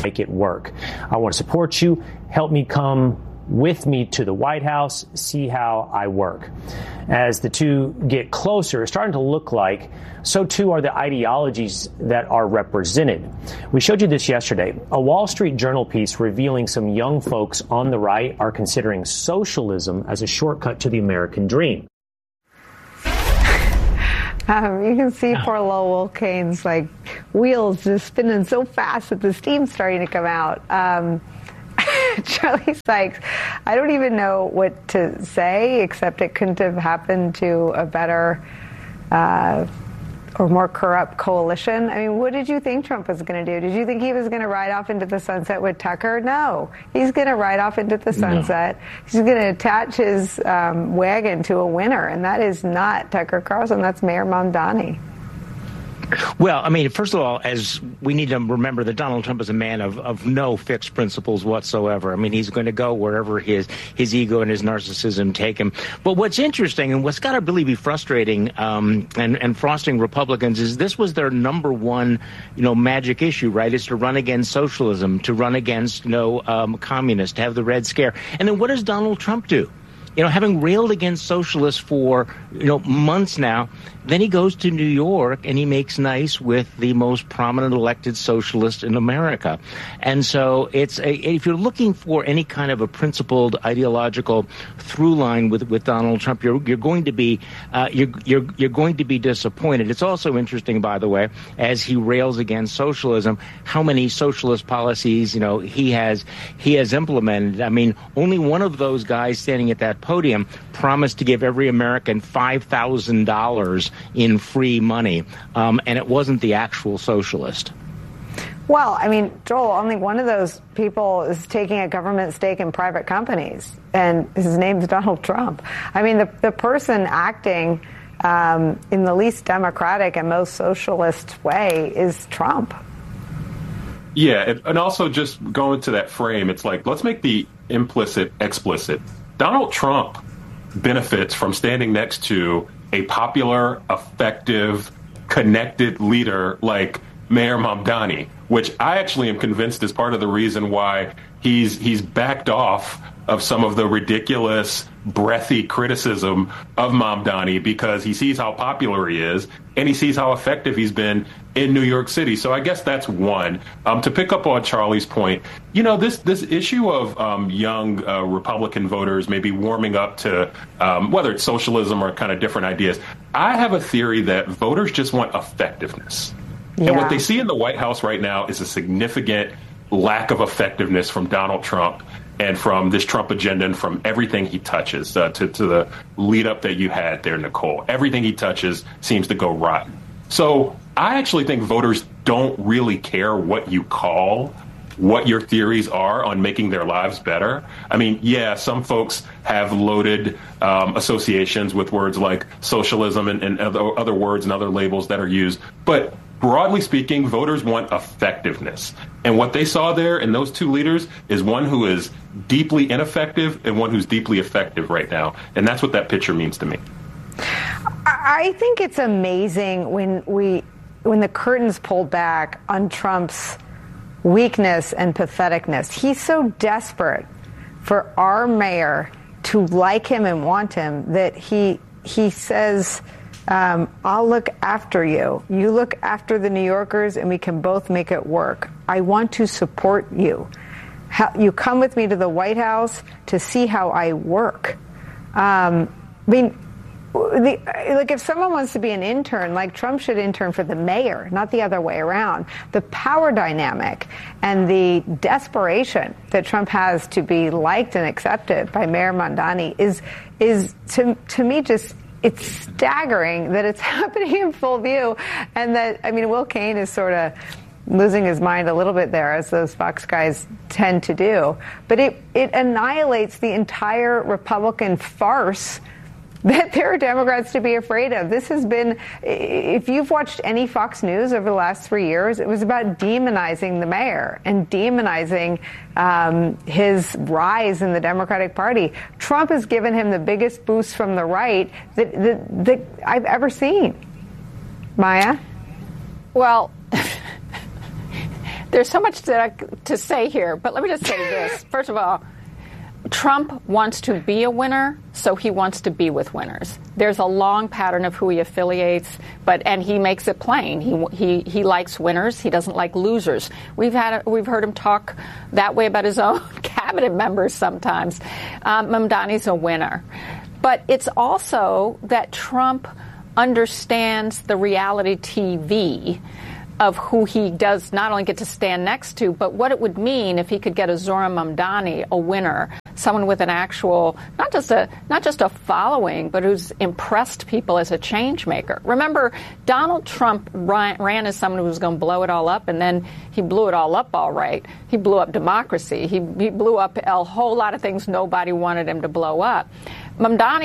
make it work. I want to support you. Help me come with me to the White House, see how I work. As the two get closer, it's starting to look like so too are the ideologies that are represented. We showed you this yesterday, a Wall Street Journal piece revealing some young folks on the right are considering socialism as a shortcut to the American dream. You can see poor Lowell Kane's like wheels just spinning so fast that the steam's starting to come out. Charlie Sykes, I don't even know what to say, except it couldn't have happened to a better or more corrupt coalition. I mean, what did you think Trump was going to do? Did you think he was going to ride off into the sunset with Tucker? No. He's going to ride off into the sunset. No. He's going to attach his wagon to a winner, and that is not Tucker Carlson. That's Mayor Mamdani. Well, I mean, first of all, as we need to remember that Donald Trump is a man of no fixed principles whatsoever. I mean, he's going to go wherever his ego and his narcissism take him. But what's interesting and what's got to really be frustrating and frosting Republicans is this was their number one, magic issue, right, is to run against socialism, to run against, communists, to have the Red Scare. And then what does Donald Trump do? Having railed against socialists for, months now, then he goes to New York and he makes nice with the most prominent elected socialist in America. And so if you're looking for any kind of a principled ideological through line with Donald Trump, you're going to be you're going to be disappointed. It's also interesting, by the way, as he rails against socialism, how many socialist policies he has implemented. I mean, only one of those guys standing at that podium promised to give every American $5,000 in free money, and it wasn't the actual socialist. Well, I mean, Joel, only one of those people is taking a government stake in private companies, and his name's Donald Trump. I mean, the person acting in the least democratic and most socialist way is Trump. Yeah, and also just going to that frame, it's like, let's make the implicit explicit. Donald Trump benefits from standing next to a popular, effective, connected leader like Mayor Mamdani, which I actually am convinced is part of the reason why he's backed off of some of the ridiculous, breathy criticism of Mamdani, because he sees how popular he is and he sees how effective he's been in New York City. So I guess that's one. To pick up on Charlie's point, this issue of young Republican voters maybe warming up to whether it's socialism or kind of different ideas. I have a theory that voters just want effectiveness. Yeah. And what they see in the White House right now is a significant lack of effectiveness from Donald Trump and from this Trump agenda and from everything he touches, to the lead up that you had there, Nicole. Everything he touches seems to go rotten. So I actually think voters don't really care what you call what your theories are on making their lives better. I mean, yeah, some folks have loaded associations with words like socialism and other words and other labels that are used. But broadly speaking, voters want effectiveness. And what they saw there in those two leaders is one who is deeply ineffective and one who's deeply effective right now. And that's what that picture means to me. I think it's amazing when the curtain's pulled back on Trump's weakness and patheticness. He's so desperate for our mayor to like him and want him that he says, I'll look after you. You look after the New Yorkers and we can both make it work. I want to support you. You come with me to the White House to see how I work. If someone wants to be an intern, like Trump should intern for the mayor, not the other way around. The power dynamic and the desperation that Trump has to be liked and accepted by Mayor Mamdani is to me just, it's staggering that it's happening in full view. And that, Will Kane is sort of losing his mind a little bit there, as those Fox guys tend to do. But it annihilates the entire Republican farce that there are Democrats to be afraid of. This has been, if you've watched any Fox News over the last 3 years, it was about demonizing the mayor and demonizing his rise in the Democratic Party. Trump has given him the biggest boost from the right that I've ever seen. Maya? Well, There's so much to say here, but let me just say this. First of all, Trump wants to be a winner, so he wants to be with winners. There's a long pattern of who he affiliates, and he makes it plain. He likes winners. He doesn't like losers. We've heard him talk that way about his own cabinet members sometimes. Mamdani's a winner. But it's also that Trump understands the reality TV of who he does not only get to stand next to, but what it would mean if he could get a Zohran Mamdani, a winner, someone with an actual, not just a following, but who's impressed people as a change maker. Remember, Donald Trump ran as someone who was going to blow it all up, and then he blew it all up all right. He blew up democracy. He blew up a whole lot of things nobody wanted him to blow up. Mamdani